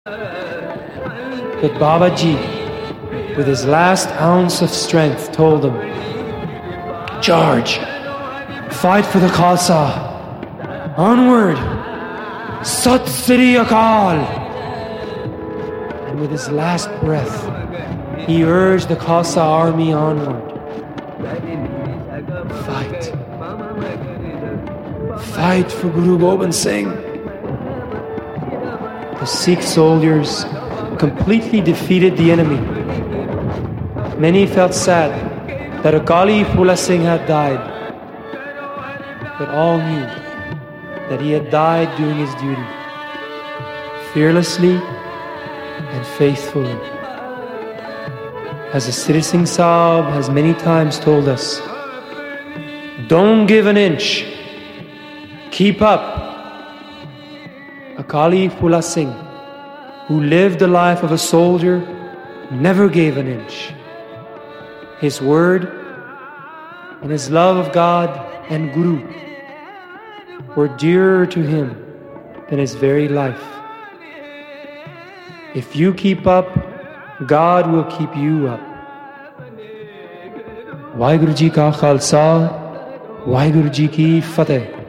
But Babaji, with his last ounce of strength, told him, "Charge! Fight for the Khalsa! Onward! Sat Sri Akal!" And with his last breath, he urged the Khalsa army onward. Fight. Fight for Guru Gobind Singh. The Sikh soldiers completely defeated the enemy. Many felt sad that Akali Phula Singh had died, but all knew that he had died doing his duty, fearlessly and faithfully. As the Sri Singh Sahib has many times told us, don't give an inch, keep up. Akali Phula Singh, who lived the life of a soldier, never gave an inch. His word and his love of God and Guru were dearer to him than his very life. If you keep up, God will keep you up. Waheguru Ji Ka Khalsa, Waheguru Ji Ki Fateh.